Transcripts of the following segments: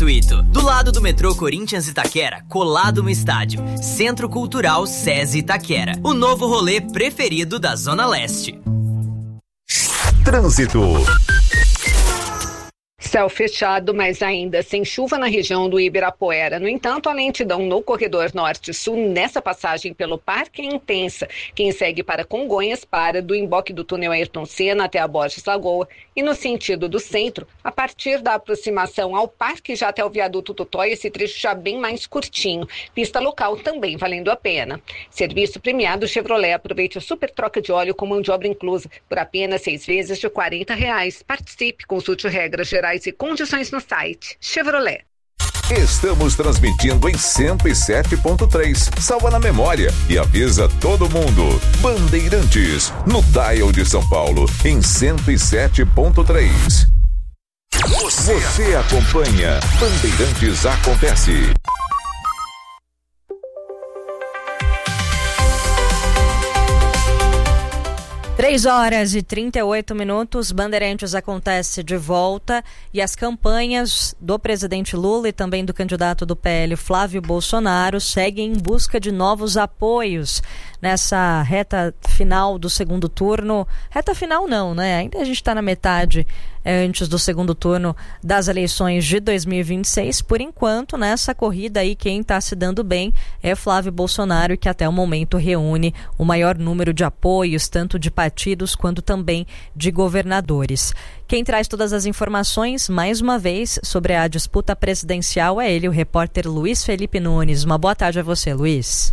gratuito. Do lado do metrô Corinthians Itaquera, colado no estádio. Centro Cultural SESI Itaquera. O novo rolê preferido da Zona Leste. Trânsito. Céu fechado, mas ainda sem chuva na região do Ibirapuera. No entanto, a lentidão no corredor norte-sul nessa passagem pelo parque é intensa. Quem segue para Congonhas para do emboque do túnel Ayrton Senna até a Borges Lagoa e no sentido do centro, a partir da aproximação ao parque já até o viaduto Tutóia, esse trecho já bem mais curtinho. Pista local também valendo a pena. Serviço premiado Chevrolet. Aproveite a super troca de óleo com mão de obra inclusa por apenas 6 vezes de R$40. Participe, consulte regras gerais e condições no site Chevrolet. Estamos transmitindo em 107.3. Salva na memória e avisa todo mundo. Bandeirantes, no dial de São Paulo, em 107.3. Você acompanha Bandeirantes Acontece. 3h38, Bandeirantes Acontece de volta e as campanhas do presidente Lula e também do candidato do PL, Flávio Bolsonaro, seguem em busca de novos apoios nessa reta final do segundo turno. Reta final não, né? Ainda a gente está na metade antes do segundo turno das eleições de 2026. Por enquanto, nessa corrida aí, quem está se dando bem é Flávio Bolsonaro, que até o momento reúne o maior número de apoios, tanto de partidos quanto também de governadores. Quem traz todas as informações, mais uma vez, sobre a disputa presidencial é ele, o repórter Luiz Felipe Nunes. Uma boa tarde a você, Luiz.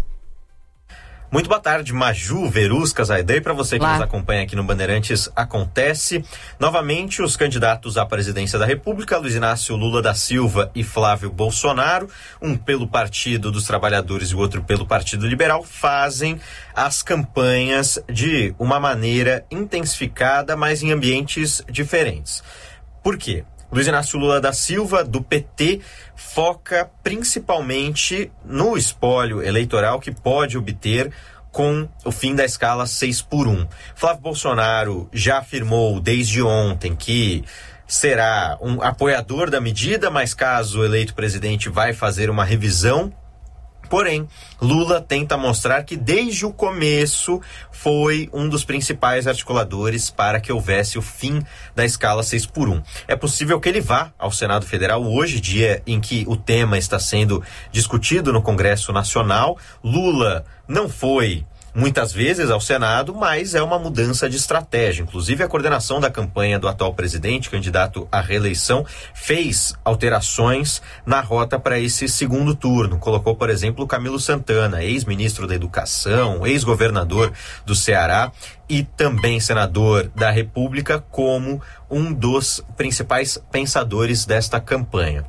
Muito boa tarde, Maju, Verusca, Zaidan, e para você que nos acompanha aqui no Bandeirantes Acontece. Novamente, os candidatos à presidência da República, Luiz Inácio Lula da Silva e Flávio Bolsonaro, um pelo Partido dos Trabalhadores e o outro pelo Partido Liberal, fazem as campanhas de uma maneira intensificada, mas em ambientes diferentes. Por quê? Luiz Inácio Lula da Silva, do PT, foca principalmente no espólio eleitoral que pode obter com o fim da escala 6x1. Flávio Bolsonaro já afirmou desde ontem que será um apoiador da medida, mas caso eleito presidente vai fazer uma revisão. Porém, Lula tenta mostrar que desde o começo foi um dos principais articuladores para que houvesse o fim da escala 6x1. É possível que ele vá ao Senado Federal hoje, dia em que o tema está sendo discutido no Congresso Nacional. Lula não foi muitas vezes ao Senado, mas é uma mudança de estratégia. Inclusive, a coordenação da campanha do atual presidente, candidato à reeleição, fez alterações na rota para esse segundo turno. Colocou, por exemplo, Camilo Santana, ex-ministro da Educação, ex-governador do Ceará e também senador da República, como um dos principais pensadores desta campanha.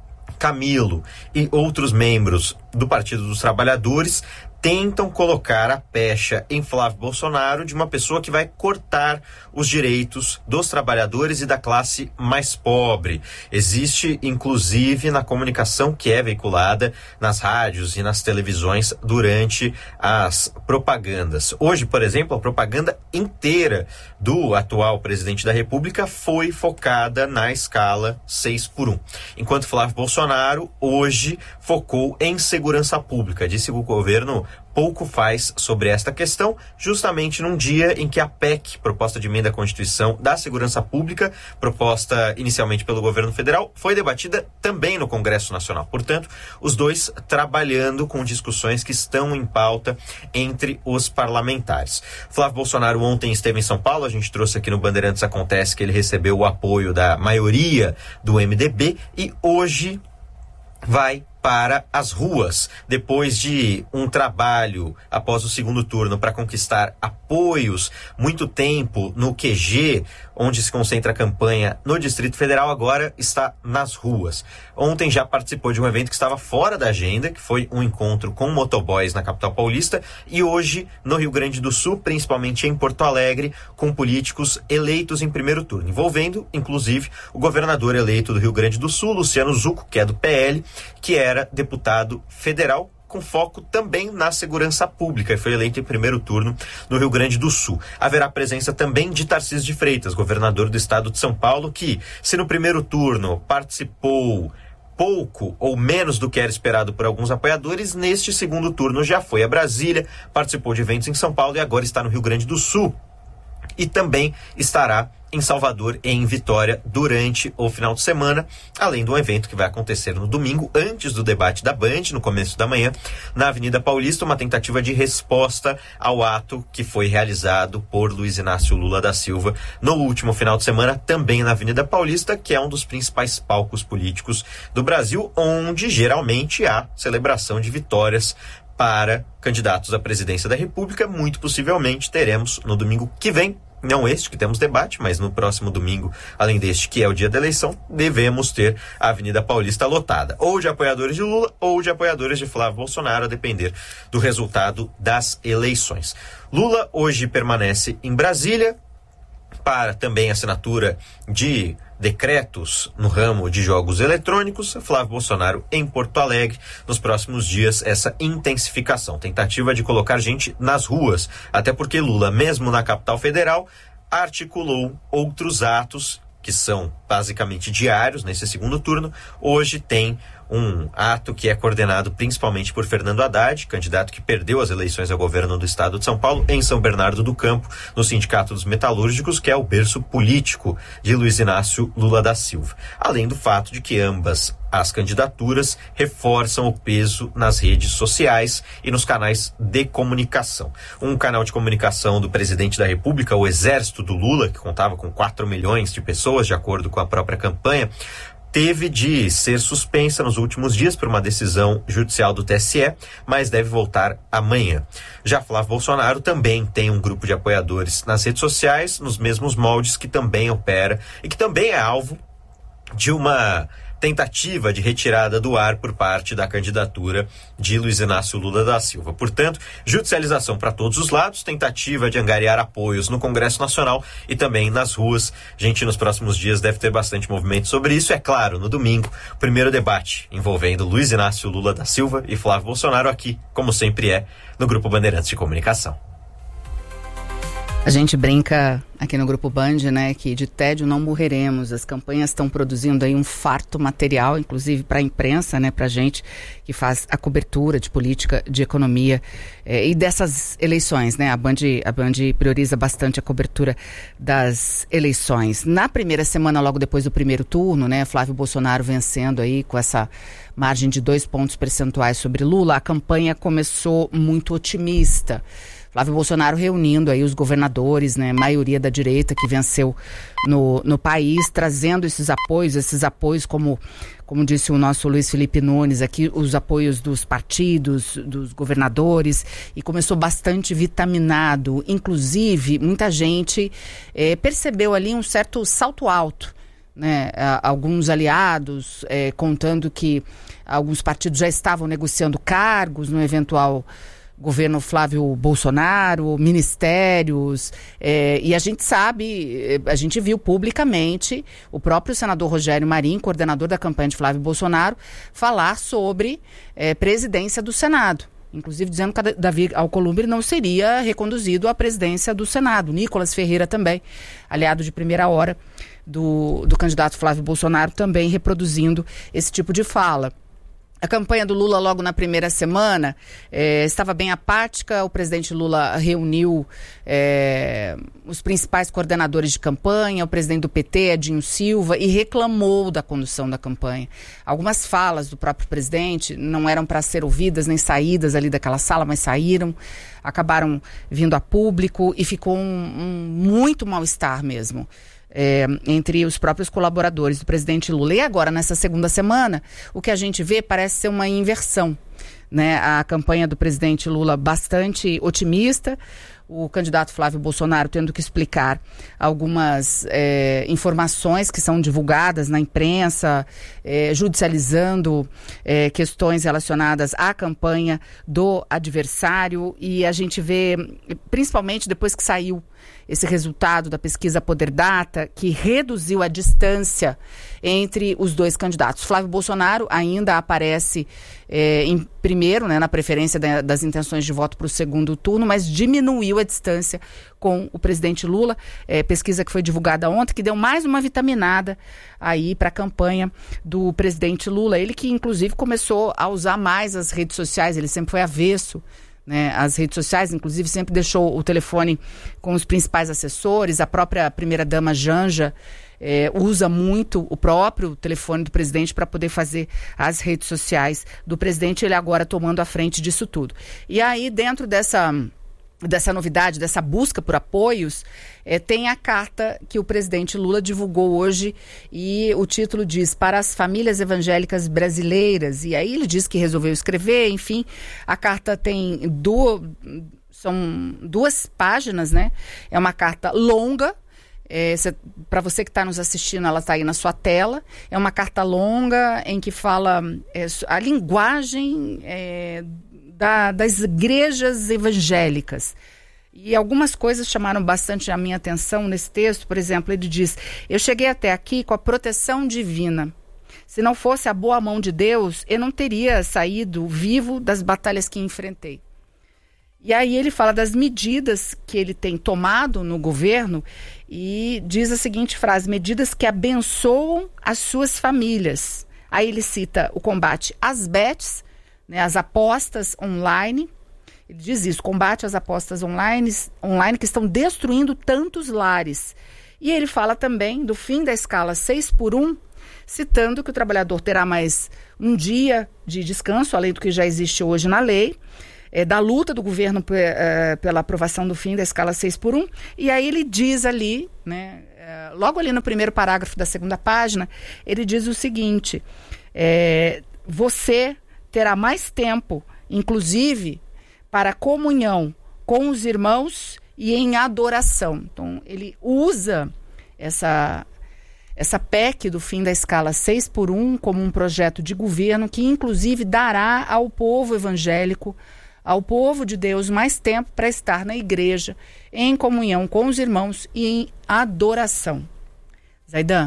Camilo e outros membros do Partido dos Trabalhadores tentam colocar a pecha em Flávio Bolsonaro de uma pessoa que vai cortar os direitos dos trabalhadores e da classe mais pobre. Existe, inclusive, na comunicação que é veiculada nas rádios e nas televisões durante as propagandas. Hoje, por exemplo, a propaganda inteira do atual presidente da República foi focada na escala 6x1. Enquanto Flávio Bolsonaro, hoje, focou em segurança pública. Disse que o governo pouco faz sobre esta questão, justamente num dia em que a PEC, proposta de emenda à Constituição da Segurança Pública, proposta inicialmente pelo governo federal, foi debatida também no Congresso Nacional. Portanto, os dois trabalhando com discussões que estão em pauta entre os parlamentares. Flávio Bolsonaro ontem esteve em São Paulo, a gente trouxe aqui no Bandeirantes Acontece que ele recebeu o apoio da maioria do MDB e hoje vai para as ruas, depois de um trabalho após o segundo turno para conquistar apoios, muito tempo no QG, onde se concentra a campanha no Distrito Federal, agora está nas ruas. Ontem já participou de um evento que estava fora da agenda, que foi um encontro com motoboys na capital paulista, e hoje no Rio Grande do Sul, principalmente em Porto Alegre, com políticos eleitos em primeiro turno, envolvendo, inclusive, o governador eleito do Rio Grande do Sul, Luciano Zucco, que é do PL, que era deputado federal, com foco também na segurança pública, e foi eleito em primeiro turno no Rio Grande do Sul. Haverá presença também de Tarcísio de Freitas, governador do estado de São Paulo, que, se no primeiro turno participou pouco ou menos do que era esperado por alguns apoiadores, neste segundo turno já foi a Brasília, participou de eventos em São Paulo e agora está no Rio Grande do Sul. E também estará em Salvador e em Vitória durante o final de semana, além de um evento que vai acontecer no domingo, antes do debate da Band, no começo da manhã, na Avenida Paulista, uma tentativa de resposta ao ato que foi realizado por Luiz Inácio Lula da Silva no último final de semana, também na Avenida Paulista, que é um dos principais palcos políticos do Brasil, onde geralmente há celebração de vitórias para candidatos à presidência da República. Muito possivelmente teremos no domingo que vem, não este que temos debate, mas no próximo domingo, além deste que é o dia da eleição, devemos ter a Avenida Paulista lotada, ou de apoiadores de Lula ou de apoiadores de Flávio Bolsonaro, a depender do resultado das eleições. Lula hoje permanece em Brasília para também assinatura de decretos no ramo de jogos eletrônicos. Flávio Bolsonaro em Porto Alegre. Nos próximos dias, essa intensificação, tentativa de colocar gente nas ruas, até porque Lula, mesmo na capital federal, articulou outros atos que são basicamente diários nesse segundo turno. Hoje tem um ato que é coordenado principalmente por Fernando Haddad, candidato que perdeu as eleições ao governo do estado de São Paulo, em São Bernardo do Campo, no Sindicato dos Metalúrgicos, que é o berço político de Luiz Inácio Lula da Silva. Além do fato de que ambas as candidaturas reforçam o peso nas redes sociais e nos canais de comunicação. Um canal de comunicação do presidente da República, o Exército do Lula, que contava com 4 milhões de pessoas, de acordo com a própria campanha, teve de ser suspensa nos últimos dias por uma decisão judicial do TSE, mas deve voltar amanhã. Já Flávio Bolsonaro também tem um grupo de apoiadores nas redes sociais, nos mesmos moldes, que também opera e que também é alvo de uma tentativa de retirada do ar por parte da candidatura de Luiz Inácio Lula da Silva. Portanto, judicialização para todos os lados, tentativa de angariar apoios no Congresso Nacional e também nas ruas. A gente, nos próximos dias, deve ter bastante movimento sobre isso. É claro, no domingo, o primeiro debate envolvendo Luiz Inácio Lula da Silva e Flávio Bolsonaro aqui, como sempre é, no Grupo Bandeirantes de Comunicação. A gente brinca aqui no Grupo Band, né, que de tédio não morreremos. As campanhas estão produzindo aí um farto material, inclusive para a imprensa, né, para a gente que faz a cobertura de política, de economia e dessas eleições, né. A Band prioriza bastante a cobertura das eleições. Na primeira semana, logo depois do primeiro turno, né, Flávio Bolsonaro vencendo aí com essa margem de 2 pontos percentuais sobre Lula, a campanha começou muito otimista. Flávio Bolsonaro reunindo aí os governadores, né, maioria da direita que venceu no país, trazendo esses apoios como disse o nosso Luiz Felipe Nunes aqui, os apoios dos partidos, dos governadores, e começou bastante vitaminado. Inclusive, muita gente percebeu ali um certo salto alto, né? Alguns aliados contando que alguns partidos já estavam negociando cargos no eventual governo Flávio Bolsonaro, ministérios, e a gente sabe, a gente viu publicamente o próprio senador Rogério Marinho, coordenador da campanha de Flávio Bolsonaro, falar sobre presidência do Senado. Inclusive dizendo que Davi Alcolumbre não seria reconduzido à presidência do Senado. Nicolas Ferreira também, aliado de primeira hora do candidato Flávio Bolsonaro, também reproduzindo esse tipo de fala. A campanha do Lula logo na primeira semana estava bem apática. O presidente Lula reuniu os principais coordenadores de campanha, o presidente do PT, Edinho Silva, e reclamou da condução da campanha. Algumas falas do próprio presidente não eram para ser ouvidas nem saídas ali daquela sala, mas saíram, acabaram vindo a público e ficou muito mal-estar mesmo. Entre os próprios colaboradores do presidente Lula. E agora, nessa segunda semana, o que a gente vê parece ser uma inversão, né? A campanha do presidente Lula bastante otimista, o candidato Flávio Bolsonaro tendo que explicar algumas informações que são divulgadas na imprensa, judicializando questões relacionadas à campanha do adversário, e a gente vê, principalmente depois que saiu esse resultado da pesquisa Poder Data, que reduziu a distância entre os dois candidatos. Flávio Bolsonaro ainda aparece em primeiro, né, na preferência das intenções de voto para o segundo turno, mas diminuiu a distância com o presidente Lula. Pesquisa que foi divulgada ontem, que deu mais uma vitaminada aí para a campanha do presidente Lula. Ele que, inclusive, começou a usar mais as redes sociais, ele sempre foi avesso, né, as redes sociais, inclusive sempre deixou o telefone com os principais assessores. A própria primeira-dama Janja usa muito o próprio telefone do presidente para poder fazer as redes sociais do presidente, ele agora tomando a frente disso tudo. E aí, dentro dessa novidade, dessa busca por apoios, tem a carta que o presidente Lula divulgou hoje, e o título diz: para as famílias evangélicas brasileiras. E aí ele diz que resolveu escrever, enfim, a carta tem são 2 páginas, né? É uma carta longa. Para você que está nos assistindo, ela está aí na sua tela. É uma carta longa em que fala a linguagem das igrejas evangélicas. E algumas coisas chamaram bastante a minha atenção nesse texto. Por exemplo, ele diz: eu cheguei até aqui com a proteção divina. Se não fosse a boa mão de Deus, eu não teria saído vivo das batalhas que enfrentei. E aí ele fala das medidas que ele tem tomado no governo e diz a seguinte frase: medidas que abençoam as suas famílias. Aí ele cita o combate às bets, né, as apostas online. Ele diz isso: combate às apostas online que estão destruindo tantos lares. E ele fala também do fim da escala 6x1, citando que o trabalhador terá mais um dia de descanso, além do que já existe hoje na lei, da luta do governo pela aprovação do fim da escala 6x1. E aí ele diz ali, né, logo ali no primeiro parágrafo da segunda página, ele diz o seguinte: você terá mais tempo, inclusive, para comunhão com os irmãos e em adoração. Então, ele usa essa PEC do fim da escala 6x1 como um projeto de governo que, inclusive, dará ao povo evangélico, ao povo de Deus, mais tempo para estar na igreja, em comunhão com os irmãos e em adoração. Zaidan?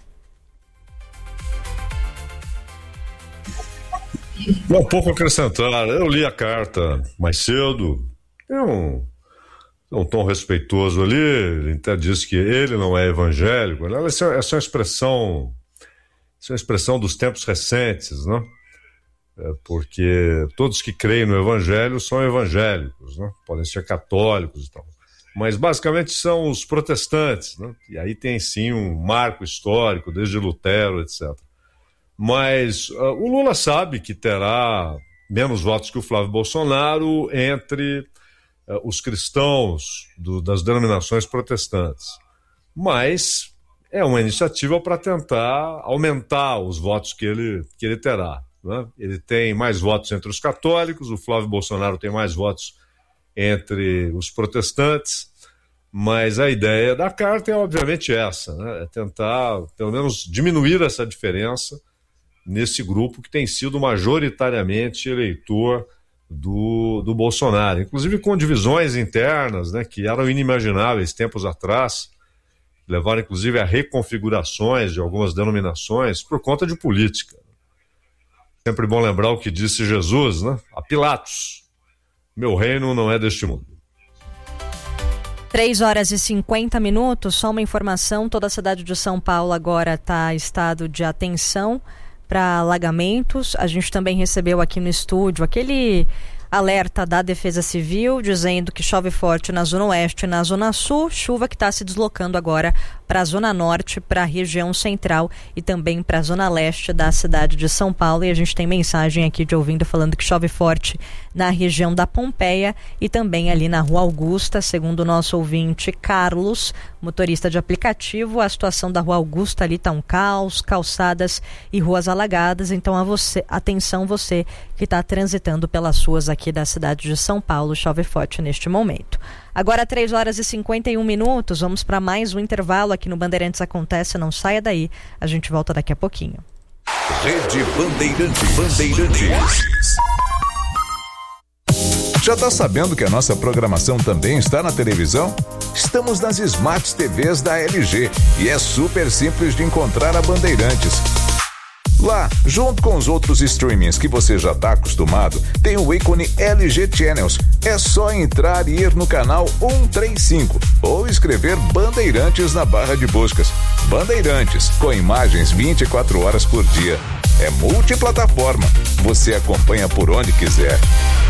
Não, pouco acrescentar. Eu li a carta mais cedo. Tem um tom respeitoso ali. Ele até disse que ele não é evangélico. Essa é uma expressão dos tempos recentes, né? Porque todos que creem no evangelho são evangélicos, né? Podem ser católicos e tal. Mas basicamente são os protestantes, né? E aí tem sim um marco histórico, desde Lutero, etc. Mas o Lula sabe que terá menos votos que o Flávio Bolsonaro entre os cristãos das denominações protestantes. Mas é uma iniciativa para tentar aumentar os votos que ele terá, né? Ele tem mais votos entre os católicos, o Flávio Bolsonaro tem mais votos entre os protestantes, mas a ideia da carta é obviamente essa, né? É tentar, pelo menos, diminuir essa diferença nesse grupo que tem sido majoritariamente eleitor do Bolsonaro, inclusive com divisões internas, né, que eram inimagináveis tempos atrás, levaram inclusive a reconfigurações de algumas denominações por conta de política. Sempre bom lembrar o que disse Jesus, né, a Pilatos: meu reino não é deste mundo. 3h50, só uma informação: toda a cidade de São Paulo agora está em estado de atenção para alagamentos. A gente também recebeu aqui no estúdio aquele alerta da Defesa Civil dizendo que chove forte na Zona Oeste e na Zona Sul, chuva que está se deslocando agora para a Zona Norte, para a região central e também para a Zona Leste da cidade de São Paulo. E a gente tem mensagem aqui de ouvindo falando que chove forte na região da Pompeia e também ali na Rua Augusta. Segundo o nosso ouvinte Carlos, motorista de aplicativo, a situação da Rua Augusta ali está um caos, calçadas e ruas alagadas. Então atenção você que está transitando pelas ruas aqui da cidade de São Paulo, chove forte neste momento. Agora 3h51, vamos para mais um intervalo aqui no Bandeirantes Acontece. Não saia daí, a gente volta daqui a pouquinho. Rede Bandeirantes. Já está sabendo que a nossa programação também está na televisão? Estamos nas Smart TVs da LG e é super simples de encontrar a Bandeirantes. Lá, junto com os outros streamings que você já está acostumado, tem o ícone LG Channels. É só entrar e ir no canal 135 ou escrever Bandeirantes na barra de buscas. Bandeirantes, com imagens 24 horas por dia. É multiplataforma. Você acompanha por onde quiser.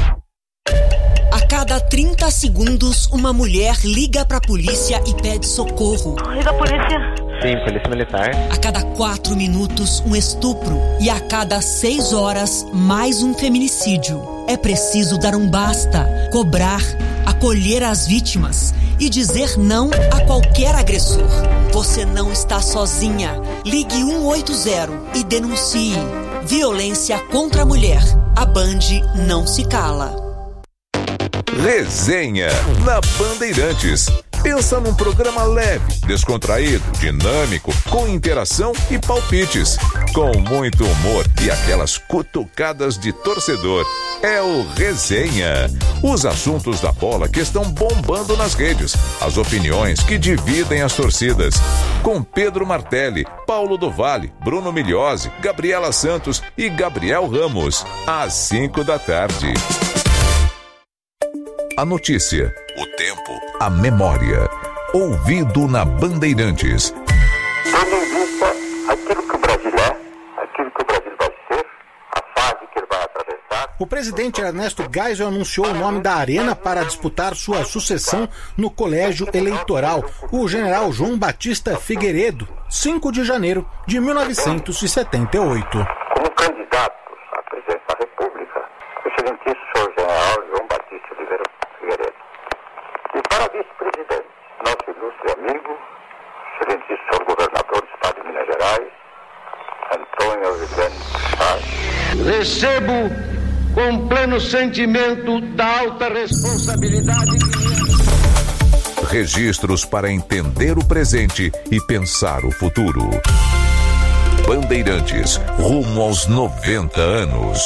A cada 30 segundos, uma mulher liga pra polícia e pede socorro. Liga a polícia. Sim, polícia militar. A cada 4 minutos, um estupro. E a cada 6 horas, mais um feminicídio. É preciso dar um basta, cobrar, acolher as vítimas e dizer não a qualquer agressor. Você não está sozinha. Ligue 180 e denuncie. Violência contra a mulher. A Band não se cala. Resenha na Bandeirantes. Pensa num programa leve, descontraído, dinâmico, com interação e palpites, com muito humor e aquelas cutucadas de torcedor. É o Resenha. Os assuntos da bola que estão bombando nas redes, as opiniões que dividem as torcidas. Com Pedro Martelli, Paulo do Vale, Bruno Migliosi, Gabriela Santos e Gabriel Ramos. Às 5 da tarde. A notícia, o tempo, a memória. Ouvido na Bandeirantes. Tendo em vista aquilo que o Brasil é, aquilo que o Brasil vai ser, a fase que ele vai atravessar. O presidente Ernesto Geisel anunciou o nome da Arena para disputar sua sucessão no colégio eleitoral, o general João Batista Figueiredo, 5 de janeiro de 1978. Como candidato à presidência da República, o excelentíssimo senhor general João Batista Figueiredo. E para vice-presidente, nosso ilustre amigo, excelentíssimo senhor governador do estado de Minas Gerais, Antônio Aureliano Salles. Recebo com pleno sentimento da alta responsabilidade. Registros para entender o presente e pensar o futuro. Bandeirantes, rumo aos 90 anos.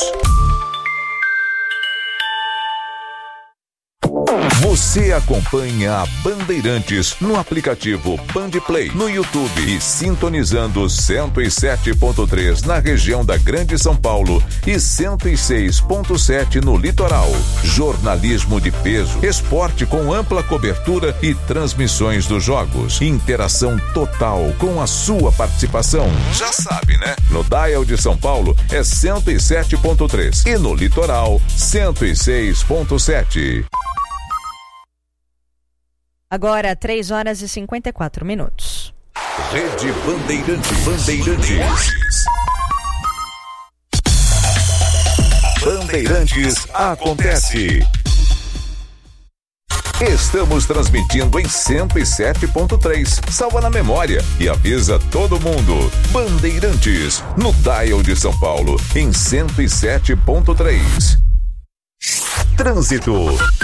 Você acompanha a Bandeirantes no aplicativo Bandplay, no YouTube e sintonizando 107.3 na região da Grande São Paulo e 106.7 no litoral. Jornalismo de peso, esporte com ampla cobertura e transmissões dos jogos. Interação total com a sua participação. Já sabe, né? No Dial de São Paulo é 107.3 e no litoral 106.7. Agora, 3 horas e 54 minutos. Rede Bandeirantes. Bandeirantes acontece. Estamos transmitindo em 107.3. Salva na memória e avisa todo mundo. Bandeirantes, no Dial de São Paulo, em 107.3. Trânsito.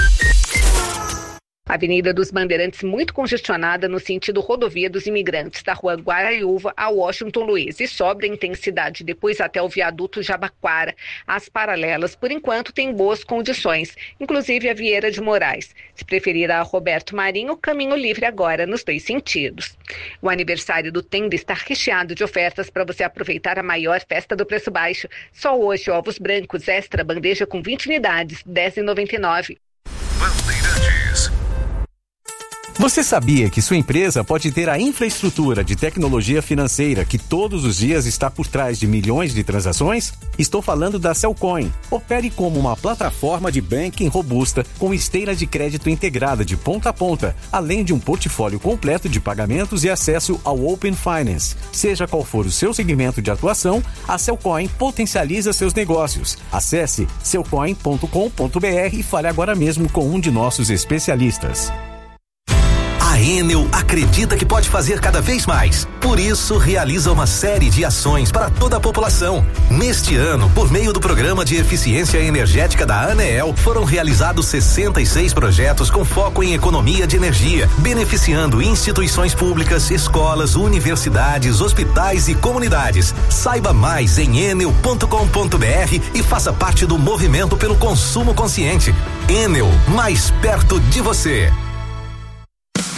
Avenida dos Bandeirantes muito congestionada no sentido rodovia dos imigrantes, da rua Guaraiúva a Washington Luiz, e sobra intensidade depois até o viaduto Jabaquara. As paralelas, por enquanto, têm boas condições, inclusive a Vieira de Moraes. Se preferir a Roberto Marinho, caminho livre agora nos 2 sentidos. O aniversário do Tenda está recheado de ofertas para você aproveitar a maior festa do preço baixo. Só hoje, ovos brancos extra, bandeja com 20 unidades, R$10,99. Bandeirantes. Você sabia que sua empresa pode ter a infraestrutura de tecnologia financeira que todos os dias está por trás de milhões de transações? Estou falando da Cellcoin. Opere como uma plataforma de banking robusta com esteira de crédito integrada de ponta a ponta, além de um portfólio completo de pagamentos e acesso ao Open Finance. Seja qual for o seu segmento de atuação, a Cellcoin potencializa seus negócios. Acesse cellcoin.com.br e fale agora mesmo com um de nossos especialistas. A Enel acredita que pode fazer cada vez mais. Por isso, realiza uma série de ações para toda a população. Neste ano, por meio do Programa de Eficiência Energética da ANEEL, foram realizados 66 projetos com foco em economia de energia, beneficiando instituições públicas, escolas, universidades, hospitais e comunidades. Saiba mais em enel.com.br e faça parte do movimento pelo consumo consciente. Enel, mais perto de você.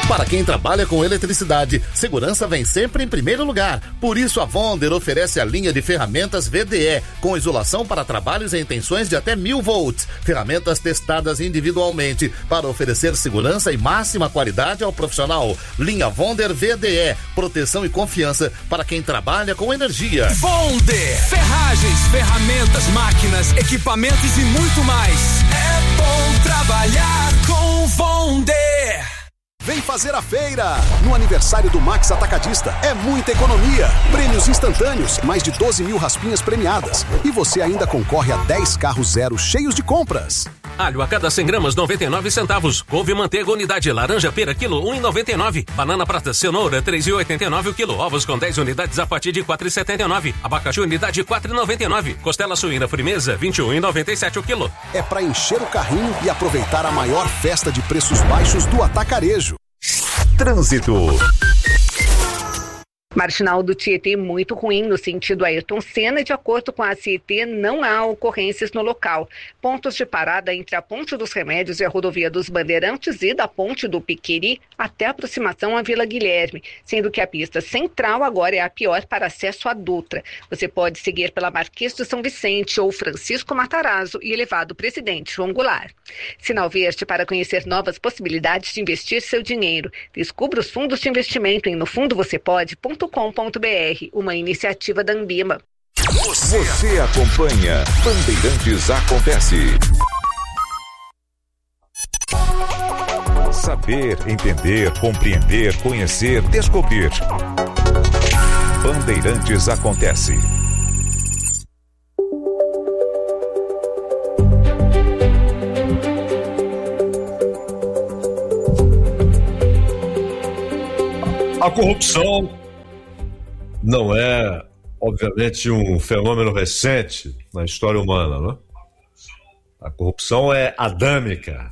Para quem trabalha com eletricidade, segurança vem sempre em primeiro lugar. Por isso, a Vonder oferece a linha de ferramentas VDE, com isolação para trabalhos em tensões de até 1000 volts. Ferramentas testadas individualmente para oferecer segurança e máxima qualidade ao profissional. Linha Vonder VDE, proteção e confiança para quem trabalha com energia. Vonder, ferragens, ferramentas, máquinas, equipamentos e muito mais. É bom trabalhar com Vonder. Vem fazer a feira! No aniversário do Max Atacadista, é muita economia. Prêmios instantâneos, mais de 12 mil raspinhas premiadas. E você ainda concorre a 10 carros zero cheios de compras. Alho a cada 100 gramas, 99 centavos. Couve manteiga unidade, laranja pera quilo, 1,99. Banana prata cenoura, 3,89 o quilo. Ovos com 10 unidades a partir de 4,79. Abacaxi unidade, 4,99. Costela suína frimeza, 21,97 o quilo. É pra encher o carrinho e aproveitar a maior festa de preços baixos do atacarejo. Trânsito. Marginal do Tietê muito ruim no sentido Ayrton Senna. De acordo com a CET, não há ocorrências no local. Pontos de parada entre a Ponte dos Remédios e a Rodovia dos Bandeirantes e da Ponte do Piqueri até a aproximação à Vila Guilherme, sendo que a pista central agora é a pior para acesso à Dutra. Você pode seguir pela Marquês de São Vicente ou Francisco Matarazzo e elevado Presidente João Goulart. Sinal verde para conhecer novas possibilidades de investir seu dinheiro. Descubra os fundos de investimento em nofundovocêpode.com.br, uma iniciativa da Ambima. Você acompanha Bandeirantes Acontece. Saber, entender, compreender, conhecer, descobrir. Bandeirantes Acontece. A corrupção não é, obviamente, um fenômeno recente na história humana, né? A corrupção é adâmica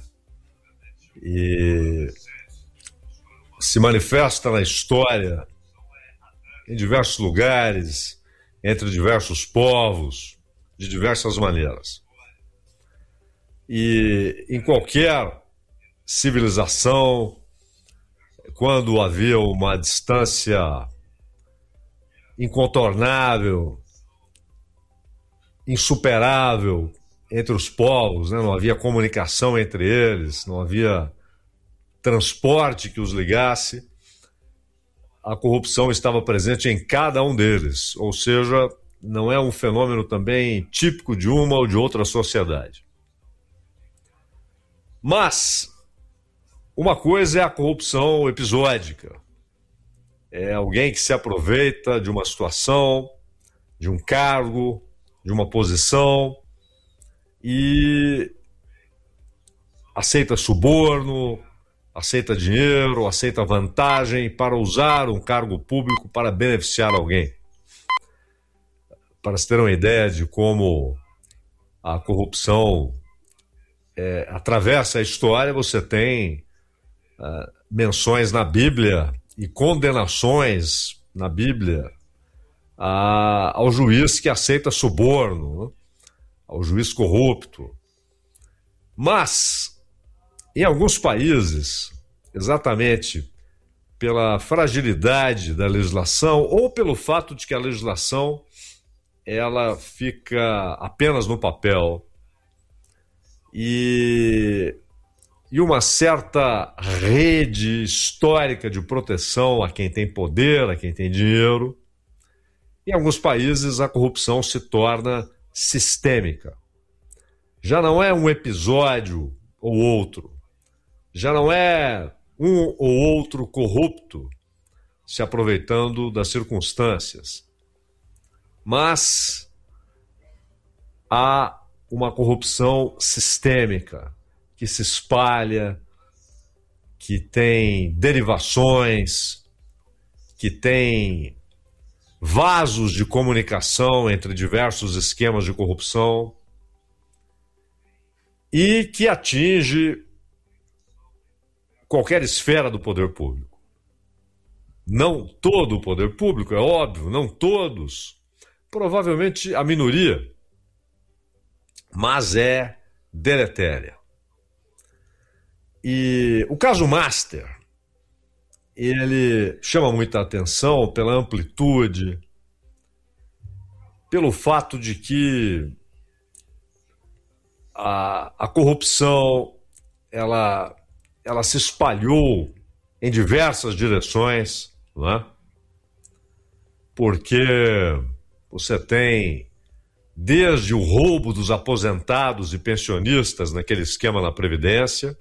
e se manifesta na história em diversos lugares, entre diversos povos, de diversas maneiras. E em qualquer civilização, quando havia uma distância incontornável, insuperável entre os povos, né? Não havia comunicação entre eles, não havia transporte que os ligasse, a corrupção estava presente em cada um deles, ou seja, não é um fenômeno também típico de uma ou de outra sociedade. Mas uma coisa é a corrupção episódica. É alguém que se aproveita de uma situação, de um cargo, de uma posição e aceita suborno, aceita dinheiro, aceita vantagem para usar um cargo público para beneficiar alguém. Para se ter uma ideia de como a corrupção atravessa a história, você tem menções na Bíblia e condenações na Bíblia ao juiz que aceita suborno, né? Ao juiz corrupto. Mas, em alguns países, exatamente pela fragilidade da legislação ou pelo fato de que a legislação ela fica apenas no papel e uma certa rede histórica de proteção a quem tem poder, a quem tem dinheiro. Em alguns países, a corrupção se torna sistêmica. Já não é um episódio ou outro. Já não é um ou outro corrupto se aproveitando das circunstâncias. Mas há uma corrupção sistêmica que se espalha, que tem derivações, que tem vasos de comunicação entre diversos esquemas de corrupção e que atinge qualquer esfera do poder público. Não todo o poder público, é óbvio, não todos, provavelmente a minoria, mas é deletéria. E o caso Master ele chama muita atenção pela amplitude, pelo fato de que a corrupção ela se espalhou em diversas direções, não é? Porque você tem desde o roubo dos aposentados e pensionistas naquele esquema na Previdência,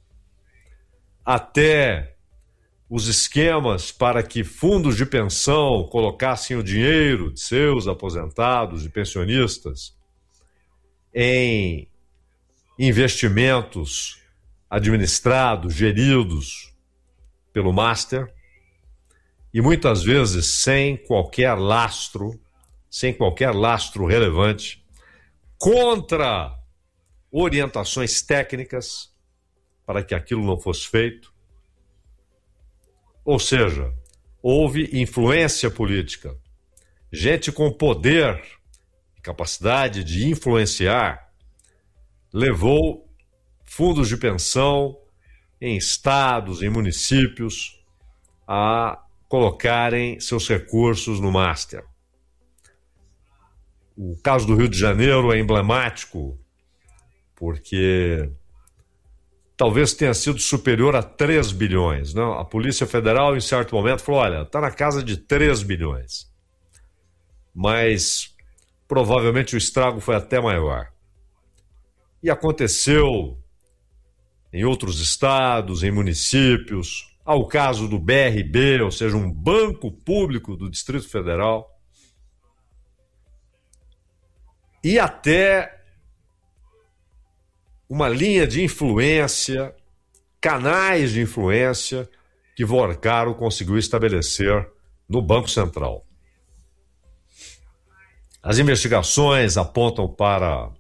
até os esquemas para que fundos de pensão colocassem o dinheiro de seus aposentados e pensionistas em investimentos administrados, geridos pelo Master, e muitas vezes sem qualquer lastro relevante, contra orientações técnicas para que aquilo não fosse feito. Ou seja, houve influência política. Gente com poder e capacidade de influenciar levou fundos de pensão em estados, em municípios, a colocarem seus recursos no Master. O caso do Rio de Janeiro é emblemático, porque talvez tenha sido superior a 3 bilhões. Não? A Polícia Federal, em certo momento, falou, olha, está na casa de 3 bilhões. Mas provavelmente o estrago foi até maior. E aconteceu em outros estados, em municípios. Há o caso do BRB, ou seja, um banco público do Distrito Federal. E até uma linha de influência, canais de influência que Vorcaro conseguiu estabelecer no Banco Central. As investigações apontam para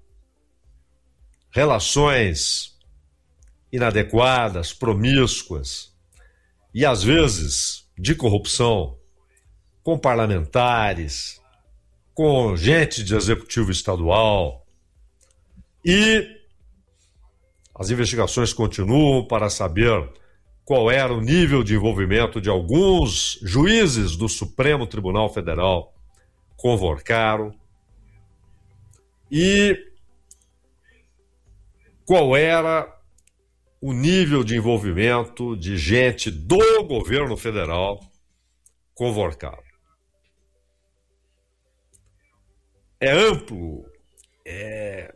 relações inadequadas, promíscuas e, às vezes, de corrupção com parlamentares, com gente de executivo estadual. E as investigações continuam para saber qual era o nível de envolvimento de alguns juízes do Supremo Tribunal Federal com Vorcaro e qual era o nível de envolvimento de gente do governo federal com Vorcaro. É amplo, é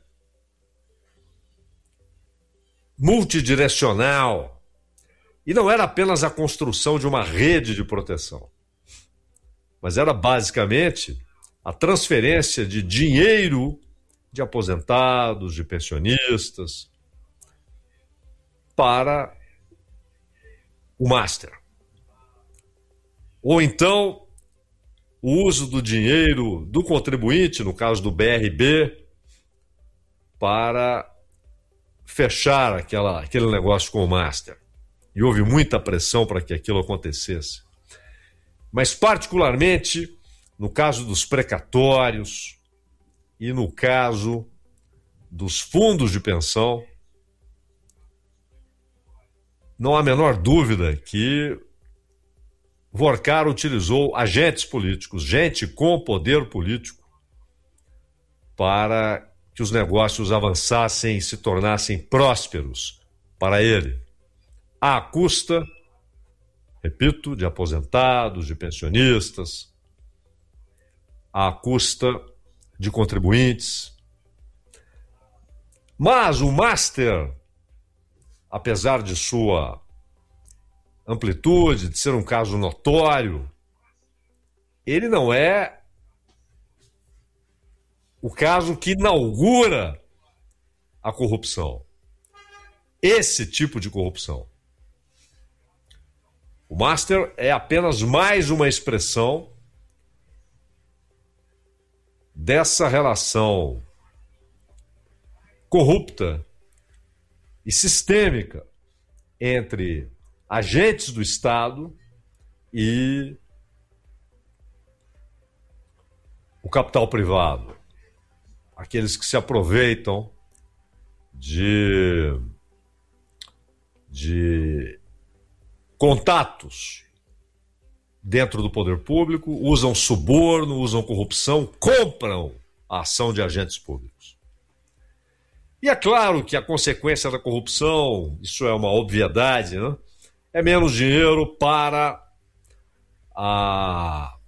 multidirecional, e não era apenas a construção de uma rede de proteção, mas era basicamente a transferência de dinheiro de aposentados, de pensionistas, para o Master. Ou então, o uso do dinheiro do contribuinte, no caso do BRB, para fechar aquele negócio com o Master. E houve muita pressão para que aquilo acontecesse. Mas, particularmente, no caso dos precatórios e no caso dos fundos de pensão, não há a menor dúvida que Vorcaro utilizou agentes políticos, gente com poder político, para que os negócios avançassem e se tornassem prósperos para ele, à custa, repito, de aposentados, de pensionistas, à custa de contribuintes. Mas o Master, apesar de sua amplitude, de ser um caso notório, ele não é o caso que inaugura a corrupção. Esse tipo de corrupção. O Master é apenas mais uma expressão dessa relação corrupta e sistêmica entre agentes do Estado e o capital privado, aqueles que se aproveitam de contatos dentro do poder público, usam suborno, usam corrupção, compram a ação de agentes públicos. E é claro que a consequência da corrupção, isso é uma obviedade, né? É menos dinheiro para a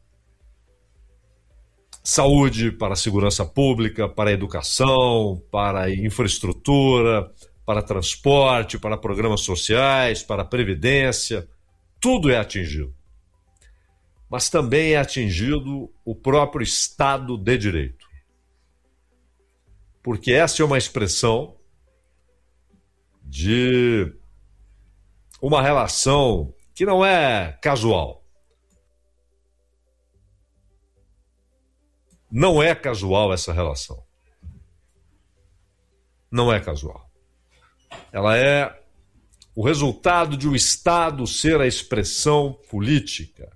saúde, para a segurança pública, para a educação, para a infraestrutura, para transporte, para programas sociais, para a previdência. Tudo é atingido. Mas também é atingido o próprio Estado de Direito. Porque essa é uma expressão de uma relação que não é casual. Não é casual essa relação. Não é casual. Ela é o resultado de o Estado ser a expressão política,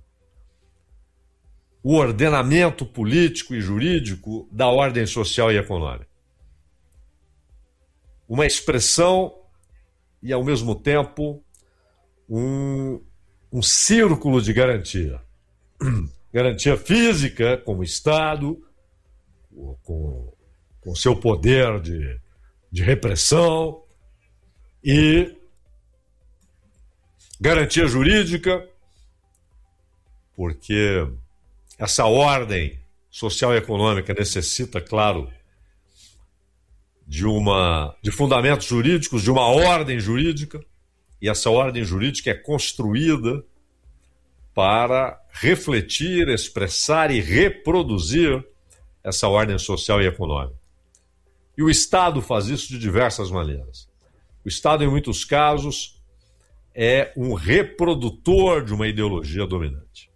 o ordenamento político e jurídico da ordem social e econômica. Uma expressão e, ao mesmo tempo, um círculo de garantia. Garantia física, como Estado, com seu poder de repressão, e garantia jurídica, porque essa ordem social e econômica necessita, claro, de fundamentos jurídicos, de uma ordem jurídica, e essa ordem jurídica é construída para refletir, expressar e reproduzir essa ordem social e econômica. E o Estado faz isso de diversas maneiras. O Estado, em muitos casos, é um reprodutor de uma ideologia dominante.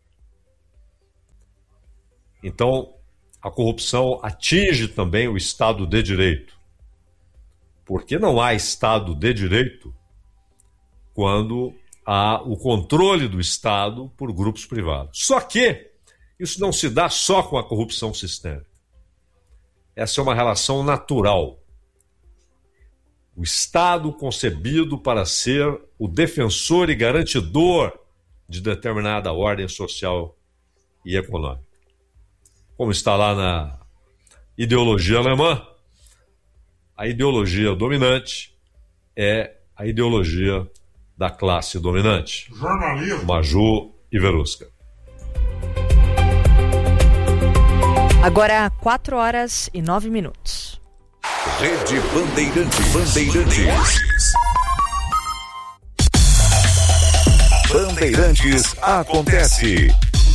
Então, a corrupção atinge também o Estado de Direito. Porque não há Estado de Direito quando há o controle do Estado por grupos privados. Só que isso não se dá só com a corrupção sistêmica. Essa é uma relação natural. O Estado concebido para ser o defensor e garantidor de determinada ordem social e econômica. Como está lá na ideologia alemã, a ideologia dominante é a ideologia da classe dominante. Jornalismo. Maju e Verusca. Agora 4h09. Rede Bandeirantes. Bandeirantes acontece.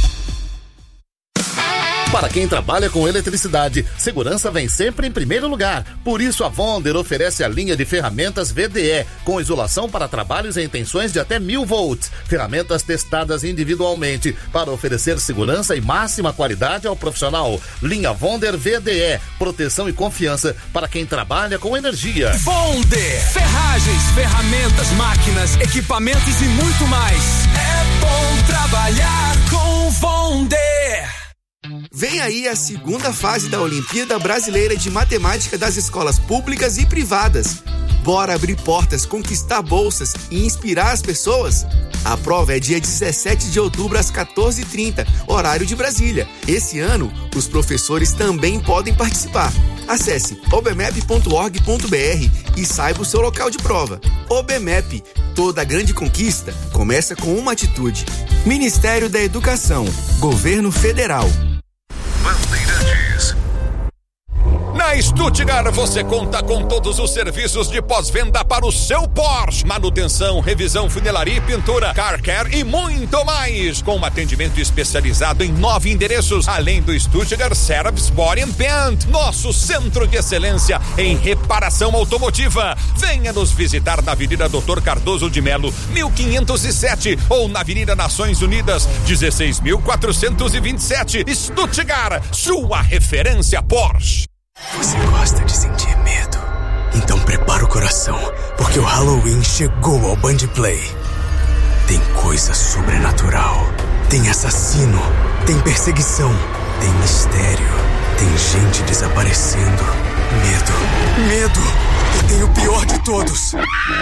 Para quem trabalha com eletricidade, segurança vem sempre em primeiro lugar. Por isso, a Vonder oferece a linha de ferramentas VDE, com isolação para trabalhos em tensões de até 1000 volts. Ferramentas testadas individualmente para oferecer segurança e máxima qualidade ao profissional. Linha Vonder VDE, proteção e confiança para quem trabalha com energia. Vonder, ferragens, ferramentas, máquinas, equipamentos e muito mais. É bom trabalhar com Vonder. Vem aí a segunda fase da Olimpíada Brasileira de Matemática das escolas públicas e privadas. Bora abrir portas, conquistar bolsas e inspirar as pessoas? A prova é dia 17 de outubro às 14h30, horário de Brasília. Esse ano, os professores também podem participar. Acesse obmep.org.br e saiba o seu local de prova. OBMEP, toda grande conquista começa com uma atitude. Ministério da Educação, Governo Federal. Bandeirantes. Na Stuttgart você conta com todos os serviços de pós-venda para o seu Porsche. Manutenção, revisão, funilaria e pintura, car care e muito mais. Com um atendimento especializado em 9 endereços, além do Stuttgart Service Body and Paint, nosso centro de excelência em reparação automotiva. Venha nos visitar na Avenida Dr. Cardoso de Melo, 1507 ou na Avenida Nações Unidas, 16.427, Stuttgart, sua referência Porsche. Você gosta de sentir medo? Então prepara o coração, porque o Halloween chegou ao Band Play. Tem coisa sobrenatural, tem assassino, tem perseguição, tem mistério, tem gente desaparecendo. Medo. E tem o pior de todos.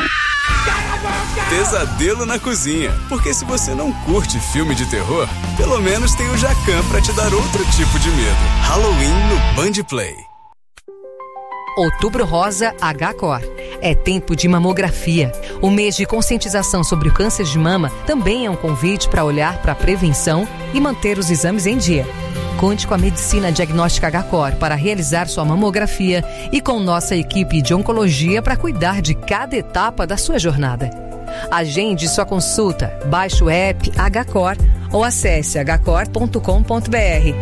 Pesadelo na cozinha, porque se você não curte filme de terror, pelo menos tem o Jacan pra te dar outro tipo de medo. Halloween no Band Play. Outubro Rosa HCOR. É tempo de mamografia. O mês de conscientização sobre o câncer de mama também é um convite para olhar para a prevenção e manter os exames em dia. Conte com a Medicina Diagnóstica HCOR para realizar sua mamografia e com nossa equipe de oncologia para cuidar de cada etapa da sua jornada. Agende sua consulta, baixe o app HCOR ou acesse hcor.com.br.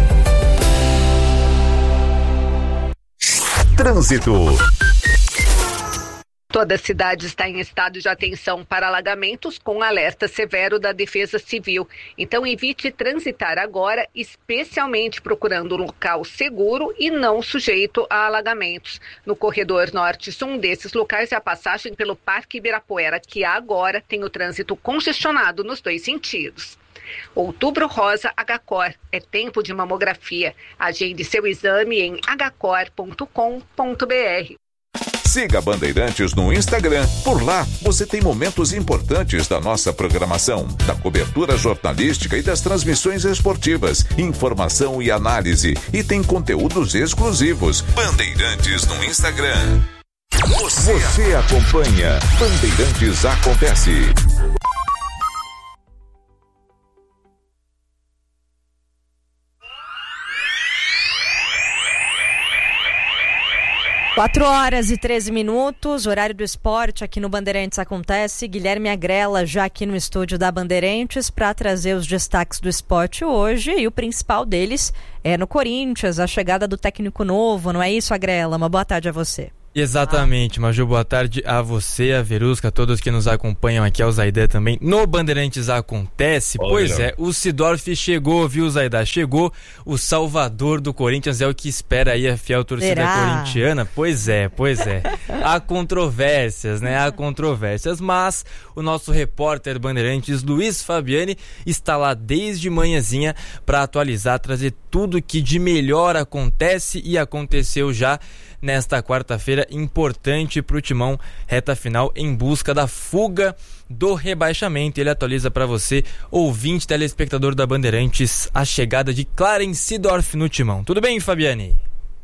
Trânsito. Toda a cidade está em estado de atenção para alagamentos com alerta severo da Defesa Civil. Então evite transitar agora, especialmente procurando um local seguro e não sujeito a alagamentos. No corredor norte-sul, um desses locais é a passagem pelo Parque Ibirapuera, que agora tem o trânsito congestionado nos 2 sentidos. Outubro Rosa HCOR. É tempo de mamografia. Agende seu exame em hcor.com.br. Siga Bandeirantes no Instagram. Por lá, você tem momentos importantes da nossa programação, da cobertura jornalística e das transmissões esportivas, informação e análise. E tem conteúdos exclusivos. Bandeirantes no Instagram. Você acompanha Bandeirantes Acontece. Quatro horas e 13 minutos, horário do esporte aqui no Bandeirantes Acontece. Guilherme Agrela já aqui no estúdio da Bandeirantes para trazer os destaques do esporte hoje, e o principal deles é no Corinthians, a chegada do técnico novo, não é isso, Agrela? Uma boa tarde a você. Exatamente, Maju, boa tarde a você, a Verusca, a todos que nos acompanham aqui, ao Zaidan também, no Bandeirantes Acontece. Olha. Pois é, o Sidorf chegou, viu, Zaidan? Chegou o salvador do Corinthians, é o que espera aí a fiel torcida corintiana. Pois é. Há controvérsias, né? Há controvérsias, mas o nosso repórter Bandeirantes, Luiz Fabiani, está lá desde manhãzinha para atualizar, trazer tudo que de melhor acontece e aconteceu já nesta quarta-feira, importante para o Timão, reta final em busca da fuga do rebaixamento. Ele atualiza para você, ouvinte, telespectador da Bandeirantes, a chegada de Clarence Seedorf no Timão. Tudo bem, Fabiani?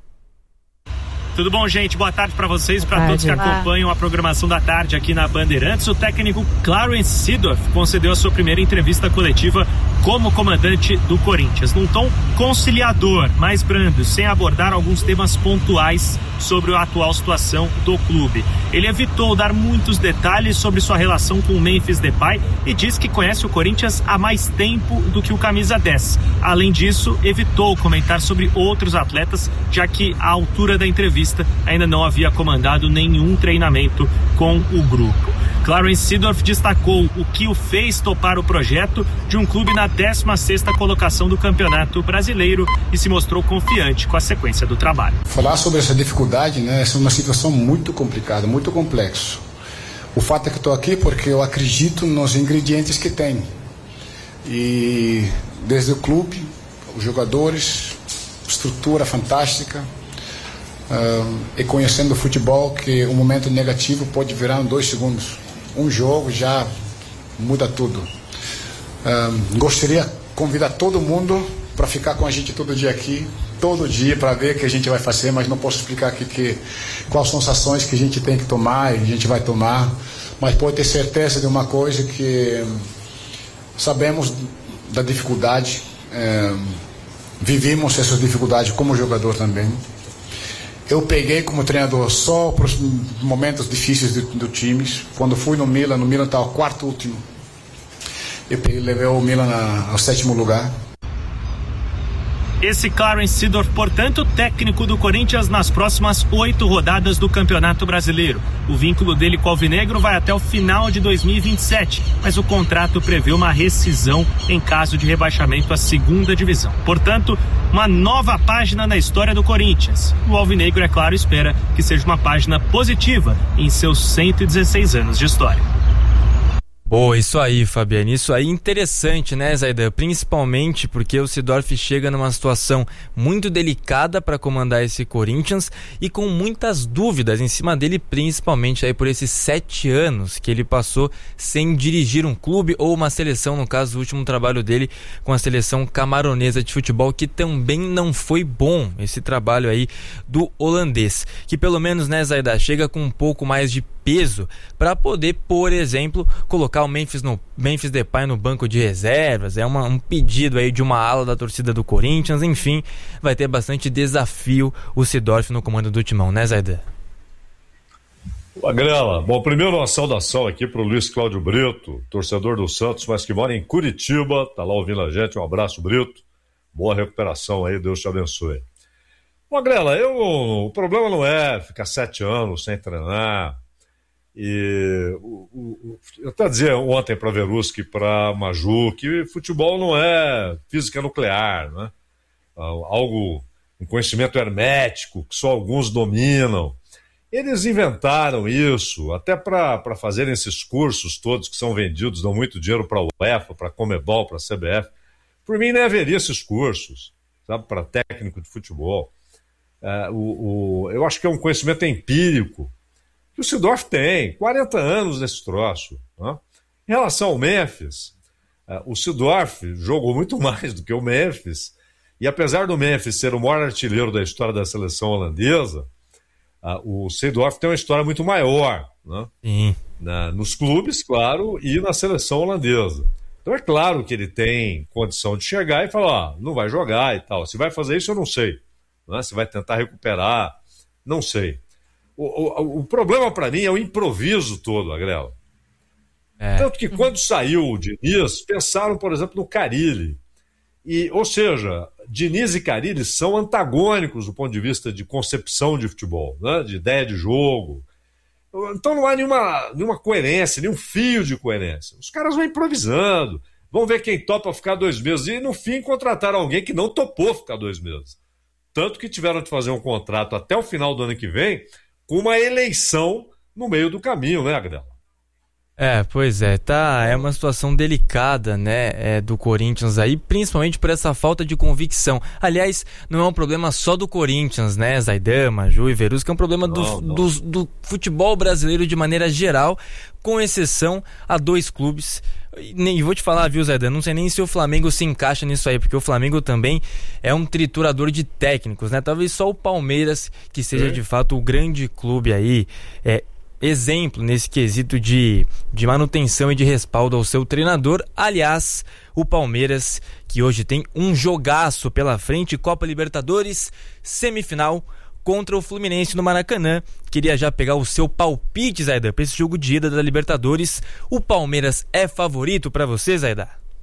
Tudo bom, gente? Boa tarde para vocês, para todos que acompanham a programação da tarde aqui na Bandeirantes. O técnico Clarence Seedorf concedeu a sua primeira entrevista coletiva como comandante do Corinthians, num tom conciliador, mais brando, sem abordar alguns temas pontuais sobre a atual situação do clube. Ele evitou dar muitos detalhes sobre sua relação com o Memphis Depay e diz que conhece o Corinthians há mais tempo do que o camisa 10. Além disso, evitou comentar sobre outros atletas, já que à altura da entrevista ainda não havia comandado nenhum treinamento com o grupo. Clarence Seedorf destacou o que o fez topar o projeto de um clube na 16ª colocação do Campeonato Brasileiro e se mostrou confiante com a sequência do trabalho. Falar sobre essa dificuldade, né, essa é uma situação muito complicada, muito complexa. O fato é que estou aqui porque eu acredito nos ingredientes que tem. E desde o clube, os jogadores, estrutura fantástica, e conhecendo o futebol, que um momento negativo pode virar em 2 segundos. Um jogo já muda tudo. Gostaria de convidar todo mundo para ficar com a gente todo dia aqui, todo dia, para ver o que a gente vai fazer, mas não posso explicar aqui quais são as ações que a gente tem que tomar e a gente vai tomar, mas pode ter certeza de uma coisa, que sabemos da dificuldade, vivemos essas dificuldades como jogador também. Eu peguei como treinador só para os momentos difíceis do time. Quando fui no Milan estava o 4º último. Eu levei o Milan ao 7º lugar. Esse Clarence Seedorf, portanto, técnico do Corinthians nas próximas 8 rodadas do Campeonato Brasileiro. O vínculo dele com o Alvinegro vai até o final de 2027, mas o contrato prevê uma rescisão em caso de rebaixamento à 2ª divisão. Portanto, uma nova página na história do Corinthians. O Alvinegro, é claro, espera que seja uma página positiva em seus 116 anos de história. Boa, isso aí, Fabiane, isso aí interessante, né, Zaidan? Principalmente porque o Seedorf chega numa situação muito delicada para comandar esse Corinthians e com muitas dúvidas em cima dele, principalmente aí por esses 7 anos que ele passou sem dirigir um clube ou uma seleção, no caso o último trabalho dele com a seleção camaronesa de futebol, que também não foi bom, esse trabalho aí do holandês, que pelo menos, né, Zaidan, chega com um pouco mais de peso para poder, por exemplo, colocar o Memphis Depay no banco de reservas. É um pedido aí de uma ala da torcida do Corinthians. Enfim, vai ter bastante desafio o Seedorf no comando do Timão, né, Zaidan? Magrela, bom, primeiro uma saudação aqui pro Luiz Cláudio Brito, torcedor do Santos, mas que mora em Curitiba, tá lá ouvindo a gente. Um abraço, Brito, boa recuperação aí, Deus te abençoe. Magrela, o problema não é ficar 7 anos sem treinar. E eu até dizia ontem para Veruski e para Maju que futebol não é física nuclear, né? Um conhecimento hermético que só alguns dominam. Eles inventaram isso até para fazerem esses cursos todos que são vendidos, dão muito dinheiro para a UEFA, para a Comebol, para a CBF. Por mim, nem haveria esses cursos, sabe, para técnico de futebol. Eu acho que é um conhecimento empírico. O Seedorf tem 40 anos nesse troço, né? Em relação ao Memphis, o Seedorf jogou muito mais do que o Memphis, e apesar do Memphis ser o maior artilheiro da história da seleção holandesa, o Seedorf tem uma história muito maior, né? Nos clubes, claro, e na seleção holandesa. Então é claro que ele tem condição de chegar e falar, não vai jogar e tal. Se vai fazer isso, eu não sei, né? Se vai tentar recuperar, não sei. O problema para mim é o improviso todo, Agrela. Tanto que quando saiu o Diniz, pensaram, por exemplo, no Carille. Ou seja, Diniz e Carille são antagônicos do ponto de vista de concepção de futebol, né? De ideia de jogo. Então não há nenhuma coerência, nenhum fio de coerência. Os caras vão improvisando, vão ver quem topa ficar 2 meses. E no fim contrataram alguém que não topou ficar 2 meses. Tanto que tiveram de fazer um contrato até o final do ano que vem, com uma eleição no meio do caminho, né, Agrela? Pois é, é uma situação delicada, né, do Corinthians aí, principalmente por essa falta de convicção. Aliás, não é um problema só do Corinthians, né, Zaidan, Maju e Veruski, é um problema do futebol brasileiro de maneira geral, com exceção a 2 clubes. E vou te falar, viu, Zaidan, não sei nem se o Flamengo se encaixa nisso aí, porque o Flamengo também é um triturador de técnicos, né? Talvez só o Palmeiras que seja de fato o grande clube aí, exemplo nesse quesito de manutenção e de respaldo ao seu treinador. Aliás, o Palmeiras, que hoje tem um jogaço pela frente, Copa Libertadores, semifinal contra o Fluminense no Maracanã. Queria já pegar o seu palpite, Zaidan, para esse jogo de ida da Libertadores. O Palmeiras é favorito para você, Zaidan?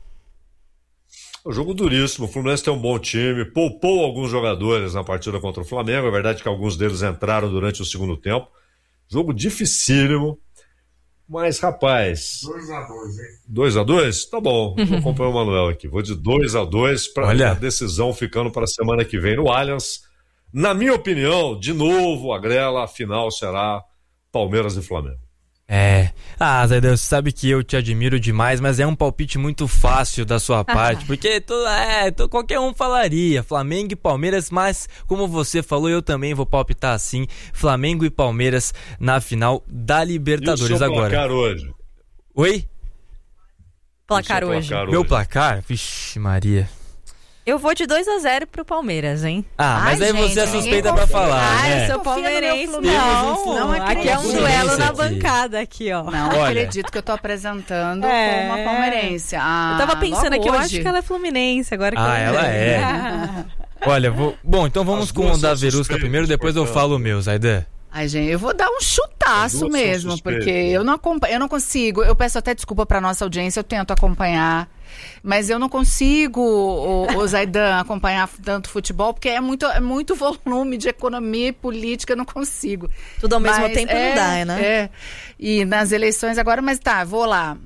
O jogo duríssimo. O Fluminense tem um bom time, poupou alguns jogadores na partida contra o Flamengo. É verdade que alguns deles entraram durante o segundo tempo. Jogo dificílimo. Mas, rapaz... 2-2, hein? 2-2? Tá bom. Vou acompanhar o Manuel aqui. Vou de 2-2 para a decisão ficando para a semana que vem no Allianz. Na minha opinião, de novo, Agrela, a final será Palmeiras e Flamengo. Zaidan, você sabe que eu te admiro demais, mas é um palpite muito fácil da sua parte, porque qualquer um falaria Flamengo e Palmeiras, mas como você falou, eu também vou palpitar assim, Flamengo e Palmeiras na final da Libertadores. E o seu agora. Placar hoje? Oi? Placar hoje. Meu placar? Vixe Maria. Eu vou de 2-0 pro Palmeiras, hein? Mas aí você é suspeita pra falar, né? Eu sou palmeirense. Não, aqui é um duelo na bancada aqui, ó. Não acredito que eu tô apresentando como uma palmeirense. Eu tava pensando aqui, eu acho que ela é fluminense, agora que ela é. Olha, bom, então vamos com o da Verusca primeiro, depois eu falo o meu, Zaidan. Ai, gente, eu vou dar um chutaço mesmo, porque eu não consigo. Eu peço até desculpa pra nossa audiência, eu tento acompanhar. Mas eu não consigo, o Zaidan, acompanhar tanto futebol, porque é muito volume de economia e política, eu não consigo. Tudo ao mesmo tempo não dá, né? E nas eleições agora, mas vou lá.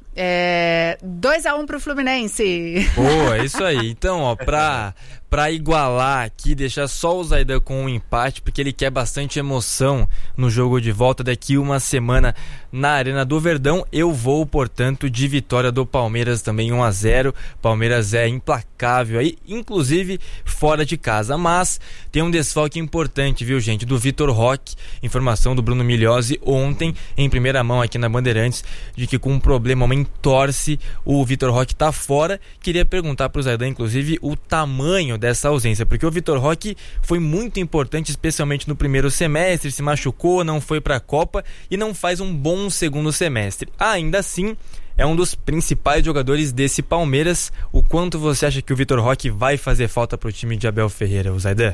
2-1 pro Fluminense. Boa, é isso aí. Então, ó, pra igualar aqui, deixar só o Zaidan com um empate, porque ele quer bastante emoção no jogo de volta daqui uma semana na Arena do Verdão. Eu vou, portanto, de vitória do Palmeiras também 1-0. Palmeiras é implacável aí, inclusive fora de casa. Mas tem um desfalque importante, viu, gente? Do Vitor Roque. Informação do Bruno Migliozzi ontem, em primeira mão aqui na Bandeirantes, de que com um problema, uma entorse, o Vitor Roque tá fora. Queria perguntar pro Zaidan, inclusive, o tamanho dessa ausência, porque o Vitor Roque foi muito importante, especialmente no primeiro semestre, se machucou, não foi para a Copa e não faz um bom segundo semestre. Ainda assim, é um dos principais jogadores desse Palmeiras. O quanto você acha que o Vitor Roque vai fazer falta pro time de Abel Ferreira, o Zaidan?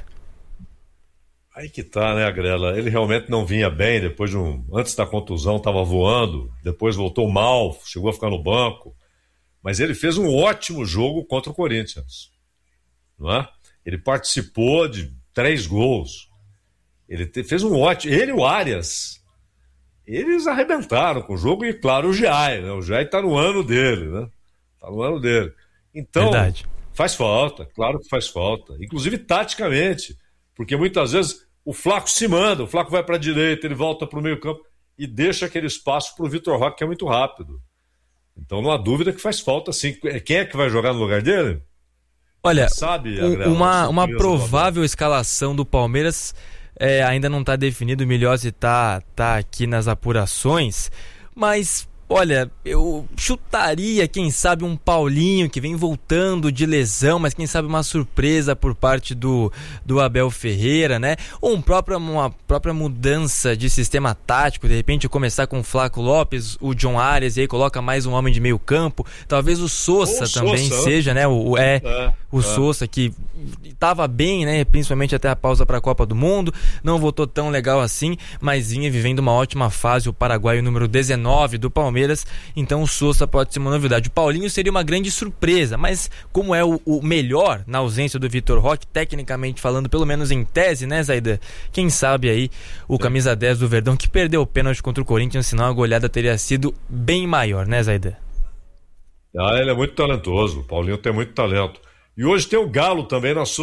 Aí que tá, né, Agrela? Ele realmente não vinha bem, depois antes da contusão estava voando, depois voltou mal, chegou a ficar no banco, mas ele fez um ótimo jogo contra o Corinthians. Não é? Ele participou de 3 gols. Ele fez um ótimo. Ele e o Arias, eles arrebentaram com o jogo, e claro, o Giai, né? O Giai tá no ano dele, né? Tá no ano dele. Então, verdade. Faz falta, claro que faz falta. Inclusive taticamente, porque muitas vezes o Flaco se manda, o Flaco vai para a direita, ele volta para o meio campo e deixa aquele espaço para o Vitor Roque, que é muito rápido. Então não há dúvida que faz falta, sim. Quem é que vai jogar no lugar dele? Olha, uma provável escalação do Palmeiras ainda não está definido. O Migliozzi tá aqui nas apurações, mas olha, eu chutaria, quem sabe, um Paulinho que vem voltando de lesão, mas quem sabe uma surpresa por parte do Abel Ferreira, né? Ou uma própria mudança de sistema tático, de repente começar com o Flaco Lopes, o John Arias, e aí coloca mais um homem de meio campo. Talvez o Sousa também seja, né? O Sousa, que estava bem, né? Principalmente até a pausa para a Copa do Mundo, não voltou tão legal assim, mas vinha vivendo uma ótima fase, o paraguaio número 19 do Palmeiras. Então o Sousa pode ser uma novidade. O Paulinho seria uma grande surpresa, mas como é o melhor na ausência do Vitor Roque, tecnicamente falando, pelo menos em tese, né, Zaidan? Quem sabe aí o camisa 10 do Verdão, que perdeu o pênalti contra o Corinthians, senão a goleada teria sido bem maior, né, Zaidan? Ele é muito talentoso, o Paulinho tem muito talento. E hoje tem o Galo também na Sul